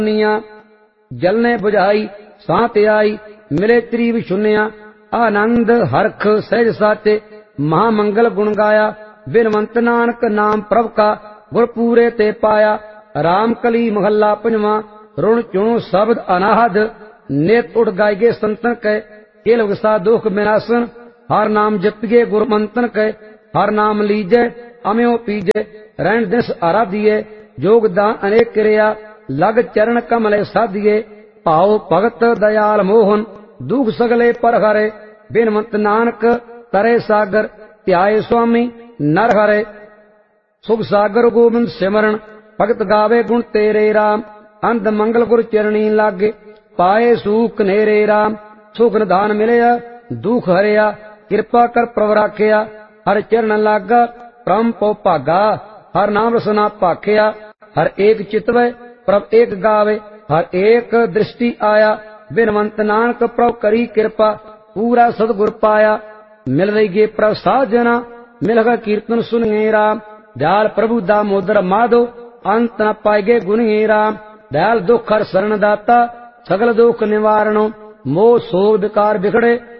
जलने बुझाई सांत आई मिले त्रिव सुनिया आनंद हरख सहज साचे महामंगल गुण गाया बिनवंत नानक नाम प्रभ का गुर पूरे ते पाया राम कली महला पंजवा रुण चुणु शब्द अनाहद नेत उठ गायगे संतन कै केल विसा दुख विनाशन हर नाम जपिगे गुर मंतन कै हर नाम लीजे अम्यो पीजे रहन दिस आराधिए जोगदान अनेक क्रिया लग चरण कमले साधिए भाव भगत दयाल मोहन दुख सगले पर हरे बिनवंत नानक तरे सागर ध्याए स्वामी नर हरे सुख सागर गोविंद सिमरन भगत गावे गुण तेरे राम अंध मंगल गुर चरणी लागे पाए सूख नेरे राम सुख निधान मिलया दुख हरिया कृपा कर प्रभ राखिया हर चरण लागा परम पो भागा हर नाम रसना भाखिया हर एक चितवै प्रभ एक गावे हर एक दृष्टि आया बिनवंत नानक प्रभ करी कृपा पूरा सतगुर पाया मिल रही गे प्रभ साजना मिलगा कीर्तन सुनिए राम दयाल प्रभु दामोदर माधो अंत न पाएगे गुनिए राम दयाल दुख हर शरण दाता सगल दुख निवारणो मोह शोभ विकार बिगड़े